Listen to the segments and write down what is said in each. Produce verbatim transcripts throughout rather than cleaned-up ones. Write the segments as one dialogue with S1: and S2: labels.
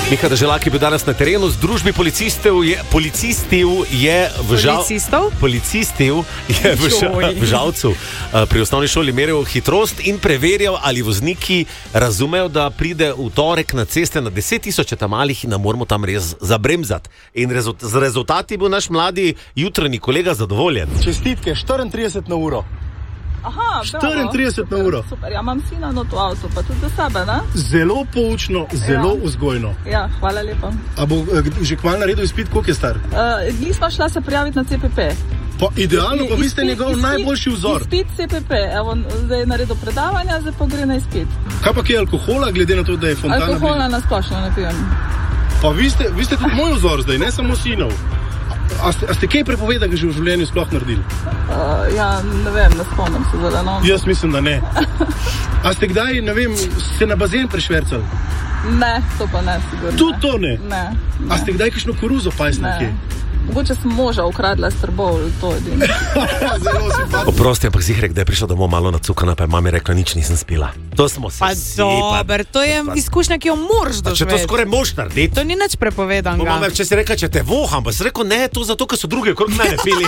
S1: Miha Deželak je bil danes na terenu z družbi policistov je, policistov je v žal,
S2: Policistov?
S1: Policistov je v, ža, v Žalcu uh, pri osnovni šoli meril hitrost in preverjal, ali vozniki razumejo, da pride v torek na ceste na deset tisoč tamalih in da moramo tam res zabremzati. In rezult, z rezultati bo naš mladi jutranji kolega zadovoljen.
S3: Čestitke, štiriintrideset na uro.
S4: Aha,
S3: štiriintrideset na uro.
S4: Super, ja, imam sina not v avtu, pa tudi do sebe, ne?
S3: Zelo poučno, zelo ja. vzgojno.
S4: Ja, hvala lepa.
S3: A bo že kmalu naredil izpit, koliko je star?
S4: Uh, nismo šla se prijaviti na C P P.
S3: Pa idealno, pa vi ste njegov izpit, najboljši vzor.
S4: Izpit C P P, evo, zdaj je naredil predavanja, zdaj pa gre na izpit.
S3: Kaj pa je alkohola, glede na to, da je fontana?
S4: Alkohola na splošno ne pijem.
S3: Pa vi ste, vi ste tudi moj vzor zdaj, ne samo sinov. A ste, a ste kaj prepovedali, že v življenju sploh naredili?
S4: Uh, ja, ne vem, ne spomnim se zelo. No.
S3: Jaz mislim, da ne. A ste kdaj, ne vem, ste na bazen prešvercali?
S4: Ne, to pa ne, sigurno.
S3: Tudi to ne?
S4: Ne.
S3: A ste kdaj kakšno koruzo pajsli kje?
S4: Mogoče sem moža ukradla s trbov, to edino.
S3: Zelo simpatično.
S1: Oprosti, ampak Zihrek, da je prišla domov malo nacukana, pa je mami rekla, nič nisem spila. To smo se
S2: pa
S1: vsi.
S2: Dober, to je pa izkušnja, ki jo moraš doživeti.
S1: Če to skoraj moš narediti.
S2: To ni nič prepovedanega.
S1: Mama, če si rekla, če te voham, pa si rekel, ne, to zato, ker so druge okrog mene pili.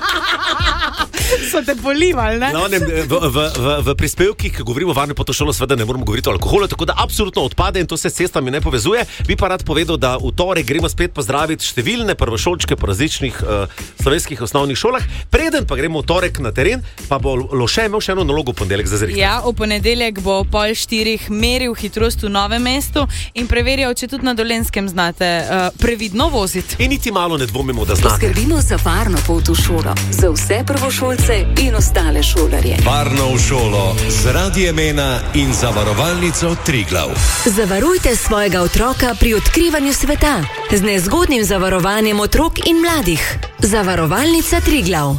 S2: So te polivali, ne?
S1: No, ne v, v, v, v prispevkih, ki govorimo o varni pot v šolo, seveda ne moramo govoriti o alkoholu, tako da absolutno odpade in to se s cestami ne povezuje. Bi pa rad povedal, da v torek gremo spet pozdraviti številne prvošolčke po različnih uh, slovenskih osnovnih šolah. Preden pa gremo v torek na teren, pa bo Loše imel še eno nalogo v ponedeljek za zrihtaj.
S2: Ja, v ponedeljek bo pol štirih meril hitrost v Novem mestu in preverjal, če tudi na Dolenjskem znate uh, previdno voziti.
S1: In niti malo ne dvomimo, da znate.
S5: Poskrbimo za varno pot v šolo, za vse prvošolce in ostale šolarje.
S6: Varno v šolo z Radiem Ena in zavarovalnico Triglav.
S5: Zavarujte svojega otroka pri odkrivanju sveta z nezgodnim zavarovanjem otrok in mladih. Zavarovalnica Triglav.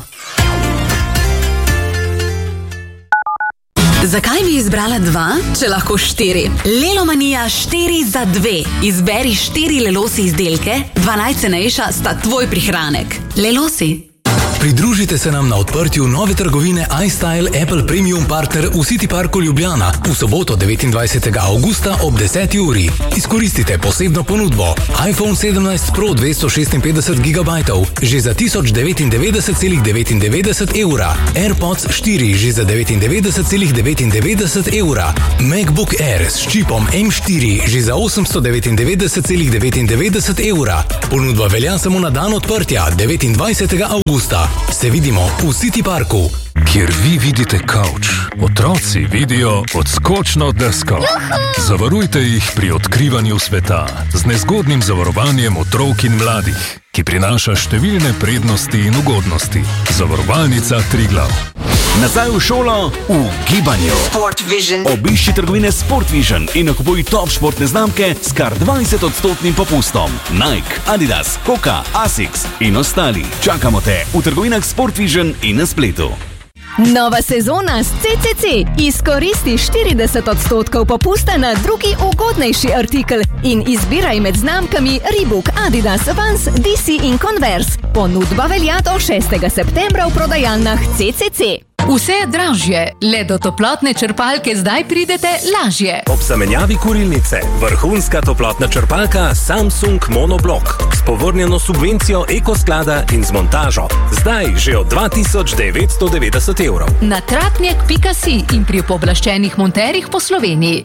S5: Zakaj bi izbrala dva, če lahko štiri? Lelomanija štiri za dve. Izberi štiri Lelosi izdelke, dva najcenejša sta tvoj prihranek. Lelosi.
S7: Pridružite se nam na odprtju nove trgovine iStyle Apple Premium Partner v City Parku Ljubljana v soboto devetindvajsetega avgusta ob deseti uri. Izkoristite posebno ponudbo. iPhone sedemnajst Pro dvesto šestinpetdeset gigabajtov že za tisoč devetindevetdeset celih devetindevetdeset evra. AirPods štiri že za devetindevetdeset celih devetindevetdeset evra. MacBook Air s čipom M štiri že za osemsto devetindevetdeset celih devetindevetdeset evra. Ponudba velja samo na dan odprtja devetindvajsetega avgusta. Se vidimo v City Parku.
S8: Kjer vi vidite kavč, otroci vidijo odskočno desko. Zavarujte jih pri odkrivanju sveta z nezgodnim zavarovanjem otrok in mladih, ki prinaša številne prednosti in ugodnosti. Zavarovalnica Triglav.
S9: Nazaj v šolo v gibanju.
S10: Sportvision.
S9: Obišči trgovine Sportvision in nakupuj top športne znamke s kar dvajset odstotnim popustom. Nike, Adidas, Hoka, Asics in ostali. Čakamo te v trgovinah Sportvision in na spletu.
S11: Nova sezona s C C C. Izkoristi štirideset odstotkov popusta na drugi ugodnejši artikel in izbiraj med znamkami Reebok, Adidas, Vans, D C in Converse. Ponudba velja do šestega septembra v prodajalnah C C C.
S12: Vse je dražje, le do toplotne črpalke zdaj pridete lažje.
S13: Ob zamenjavi kurilnice, vrhunska toplotna črpalka Samsung Monoblock s povrnjeno subvencijo ekosklada in z montažo. Zdaj že od dva tisoč devetsto devetdeset evrov.
S12: Na tratnjek pika si in pri pooblaščenih monterjih po Sloveniji.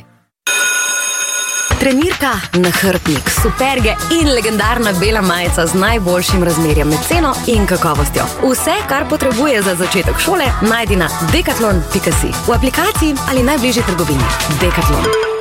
S5: Trenirka, nahrbtnik, superge in legendarna bela majica z najboljšim razmerjem med ceno in kakovostjo. Vse, kar potrebuje za začetek šole, najdi na decathlon pika si v aplikaciji ali najbližji trgovini. Decathlon.